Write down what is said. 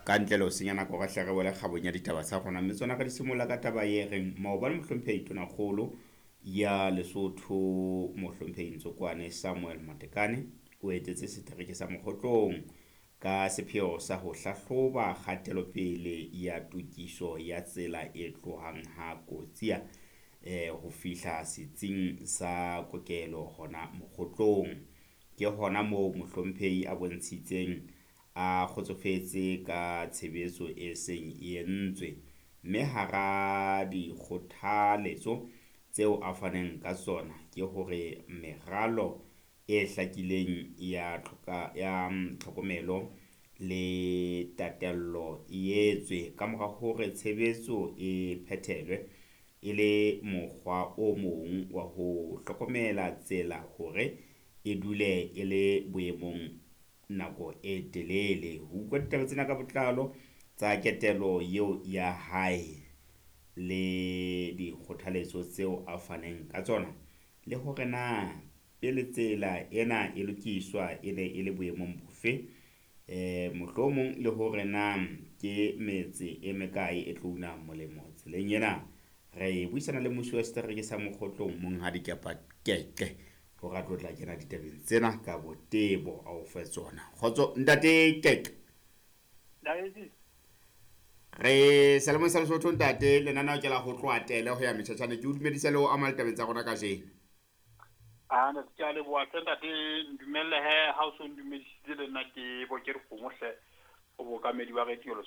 ka ntle le ho senya nako ga hle re wele kgabong ya ditaba tsa rona, mme tsona ka di simolla ka taba ye reng maobane mohlomphehi tonakgolo ya Lesotho mohlomphehi Ntsokwane Samuel Matekane o etetse setereke sa Mokgotlong ka sepheo sa ho hlahloba kgatelopele ya tokiso ya tsela e tlohang ha Kotsi ho fihla setsing sa kokelo hona Mokgotlong. Ke hona moo mohlomphehi a bontshitseng a kgotsofetse ka tshebetso e seng e entswe, mme hara dikgothaletso tseo a faneng ka tsona ke hore meralo e hlakileng ya tlhokomelo le tatello e etswe ka mora hore tshebetso e phethelwe e le mokgwa o mong wa ho hlokomela tsela hore e dule e le boemong nako e telele. Ho utlwa ditaba tsena ka botlalo tsa ketelo eo ya hae le dikgothaletso tseo a faneng ka tsona, le hore na pele tsela ena e lokiswa e ne e le boemong bofe, mohlomong le hore na ke metse e mekae e tlo una molemo tseleng ena. Re buisana le mosuwe wa setereke sa Mokgotlong monghadi Kapa Keke ho ra tlo tla kena ditabeng tsena ka botebo a o fe tsona. Kgotso ntate Keke. Re salemong sa Lesotho ntate, lenaneo ke la ho tloha tele ho ya metjhatjhane, ke o dumedisa le ho ama ditabeng tsa rona ka jeno. Ne ke a leboha ntate, ndumelle he ha o so ndumedisitse le nna ke bo ke re kgomohle o bokamedi wa radio